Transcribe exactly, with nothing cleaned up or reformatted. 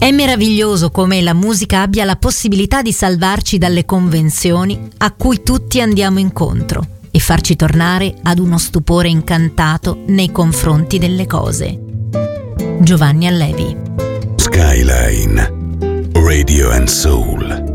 È meraviglioso come la musica abbia la possibilità di salvarci dalle convenzioni a cui tutti andiamo incontro e farci tornare ad uno stupore incantato nei confronti delle cose. Giovanni Allevi. Skyline Radio and Soul.